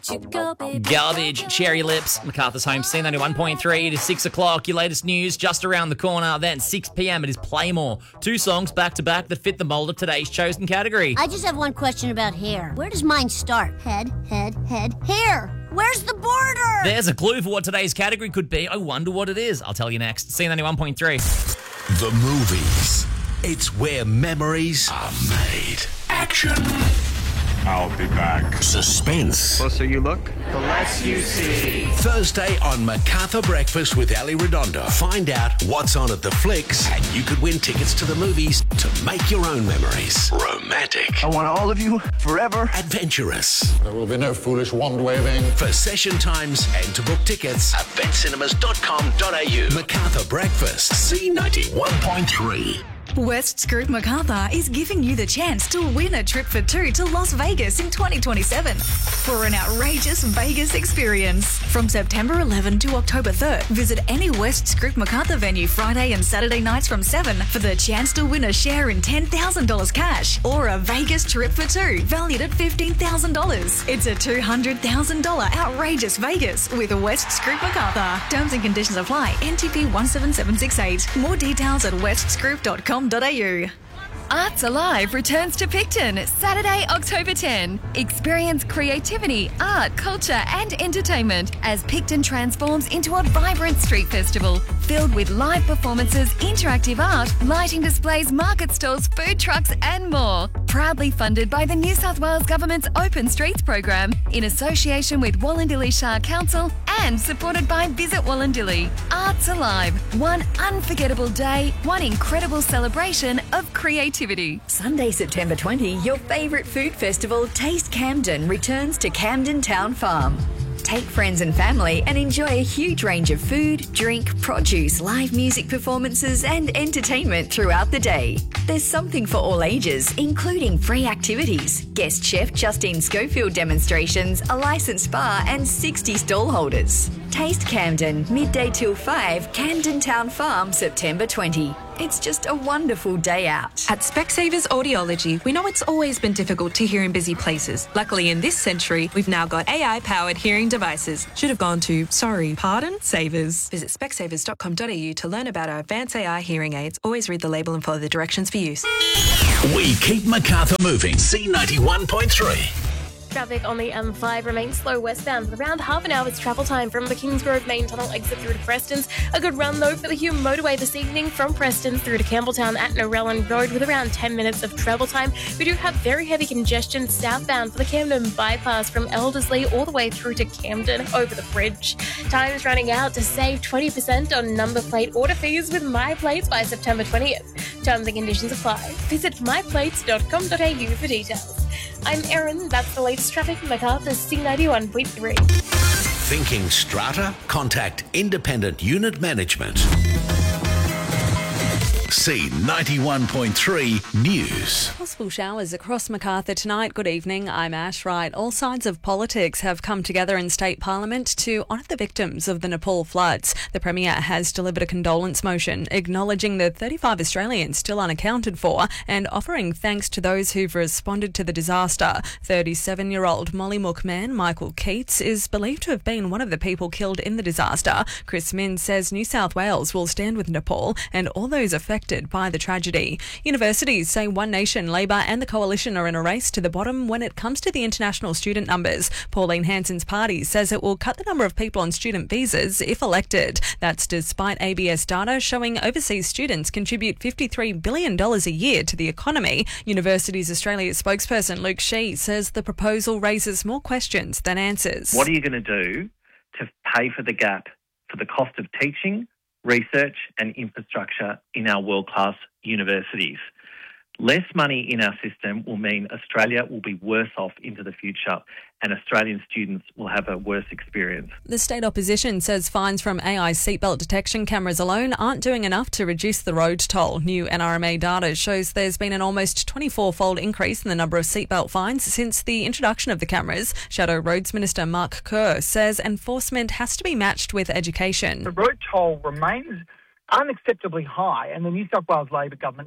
Garbage, Cherry Lips, MacArthur's Home, C91.3 to 6 o'clock. Your latest news just around the corner. Then 6 p.m. it is Playmore. 2 songs back to back that fit the mold of today's chosen category. I just have one question about hair. Where does mine start? Head, hair. Where's the border? There's a clue for what today's category could be. I wonder what it is. I'll tell you next. C91.3. The movies. It's where memories are made. Action. I'll be back. Suspense. The closer you look, the less you see. Thursday on MacArthur Breakfast with Ali Redondo. Find out what's on at the flicks, and you could win tickets to the movies to make your own memories. Romantic. I want all of you forever. Adventurous. There will be no foolish wand waving. For session times and to book tickets, eventcinemas.com.au. MacArthur Breakfast. C91.3. West's Group MacArthur is giving you the chance to win a trip for 2 to Las Vegas in 2027 for an outrageous Vegas experience. From September 11 to October 3rd, visit any West's Group MacArthur venue Friday and Saturday nights from 7 for the chance to win a share in $10,000 cash or a Vegas trip for 2 valued at $15,000. It's a $200,000 outrageous Vegas with West's Group MacArthur. Terms and conditions apply. NTP 17768. More details at westsgroup.com. Arts Alive returns to Picton Saturday, October 10. Experience creativity, art, culture and entertainment as Picton transforms into a vibrant street festival filled with live performances, interactive art, lighting displays, market stalls, food trucks and more. Proudly funded by the New South Wales Government's Open Streets program in association with Wallandilly Shire Council and supported by Visit Wallandilly. Arts Alive. One unforgettable day, one incredible celebration of creativity. Sunday, September 20, your favourite food festival, Taste Camden, returns to Camden Town Farm. Take friends and family and enjoy a huge range of food, drink, produce, live music performances and entertainment throughout the day. There's something for all ages, including free activities, guest chef Justine Schofield demonstrations, a licensed bar and 60 stall holders. Taste Camden, midday till 5, Camden Town Farm, September 20. It's just a wonderful day out. At Specsavers Audiology, we know it's always been difficult to hear in busy places. Luckily, in this century, we've now got AI-powered hearing devices. Should have gone to, Savers. Visit specsavers.com.au to learn about our advanced AI hearing aids. Always read the label and follow the directions for use. We keep MacArthur moving. C91.3. Traffic on the M5 remains slow westbound with around half an hour's travel time from the Kingsgrove main tunnel exit through to Prestons. A good run though for the Hume motorway this evening from Prestons through to Campbelltown at Norellan Road with around 10 minutes of travel time. We do have very heavy congestion southbound for the Camden bypass from Eldersley all the way through to Camden over the bridge. Time is running out to save 20% on number plate order fees with MyPlates by September 20th. Terms and conditions apply. Visit myplates.com.au for details. I'm Erin. That's the latest traffic from MacArthur C91.3. Thinking strata? Contact Independent Unit Management. C91.3 News. Possible showers across MacArthur tonight. Good evening, I'm Ash Wright. All sides of politics have come together in State Parliament to honour the victims of the Nepal floods. The Premier has delivered a condolence motion acknowledging the 35 Australians still unaccounted for and offering thanks to those who've responded to the disaster. 37-year-old Mollymook man Michael Keats is believed to have been one of the people killed in the disaster. Chris Minns says New South Wales will stand with Nepal and all those affected by the tragedy. Universities say One Nation, Labor and the Coalition are in a race to the bottom when it comes to the international student numbers. Pauline Hanson's party says it will cut the number of people on student visas if elected. That's despite ABS data showing overseas students contribute $53 billion a year to the economy. Universities Australia spokesperson Luke Shee says the proposal raises more questions than answers. What are you going to do to pay for the gap for the cost of teaching, research and infrastructure in our world-class universities? Less money in our system will mean Australia will be worse off into the future and Australian students will have a worse experience. The state opposition says fines from AI seatbelt detection cameras alone aren't doing enough to reduce the road toll. New NRMA data shows there's been an almost 24-fold increase in the number of seatbelt fines since the introduction of the cameras. Shadow Roads Minister Mark Kerr says enforcement has to be matched with education. The road toll remains unacceptably high and the New South Wales Labor government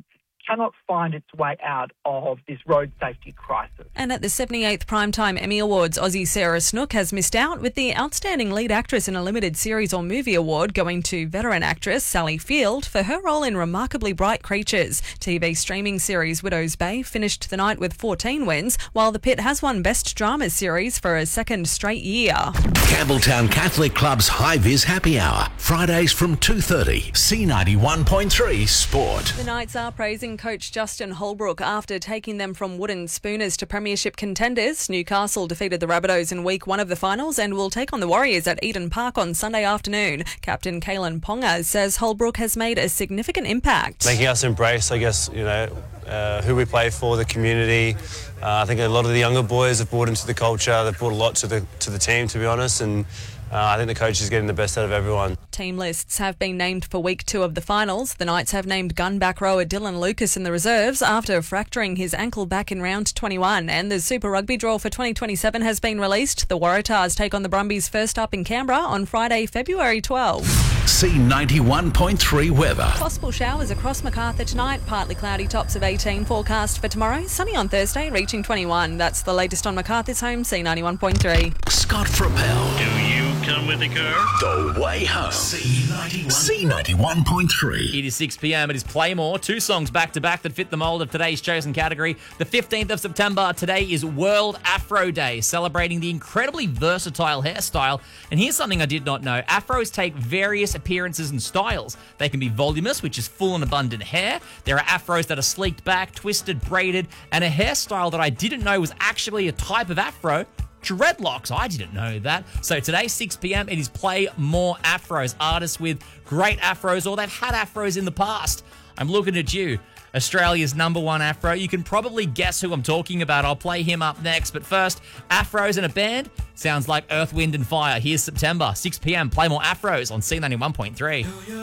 cannot find its way out of this road safety crisis. And at the 78th Primetime Emmy Awards, Aussie Sarah Snook has missed out, with the Outstanding Lead Actress in a Limited Series or Movie award going to veteran actress Sally Field for her role in Remarkably Bright Creatures. TV streaming series Widow's Bay finished the night with 14 wins, while The Pit has won Best Drama Series for a second straight year. Campbelltown Catholic Club's High Vis Happy Hour, Fridays from 2:30. C91.3 Sport. The Knights are praising coach Justin Holbrook after taking them from wooden spooners to premiership contenders. Newcastle defeated the Rabbitohs in week 1 of the finals and will take on the Warriors at Eden Park on Sunday afternoon. Captain Kalen Ponga says Holbrook has made a significant impact. Making us embrace, I guess, who we play for, the community. I think a lot of the younger boys have brought into the culture. They've brought a lot to the team, to be honest, and I think the coach is getting the best out of everyone. Team lists have been named for week 2 of the finals. The Knights have named gun back rower Dylan Lucas in the reserves after fracturing his ankle back in round 21. And the Super Rugby draw for 2027 has been released. The Waratahs take on the Brumbies first up in Canberra on Friday, February 12. C91.3 weather. Possible showers across Macarthur tonight. Partly cloudy, tops of 18 forecast for tomorrow. Sunny on Thursday, reaching 21. That's the latest on Macarthur's home, C91.3. Scott Frappel. Do you come with the car? The way home. C91.3. It is 6 p.m. It is Playmore. 2 songs back-to-back that fit the mould of today's chosen category. The 15th of September, today is World Afro Day, celebrating the incredibly versatile hairstyle. And here's something I did not know. Afros take various appearances and styles. They can be voluminous, which is full and abundant hair. There are afros that are sleeked back, twisted, braided, and a hairstyle that I didn't know was actually a type of afro, dreadlocks. I didn't know that. So today, 6 p.m, it is Play More Afros. Artists with great afros, or they've had afros in the past. I'm looking at you, Australia's #1 afro. You can probably guess who I'm talking about. I'll play him up next. But first, afros in a band sounds like Earth, Wind and Fire. Here's September, 6 p.m, Play More Afros on C91.3.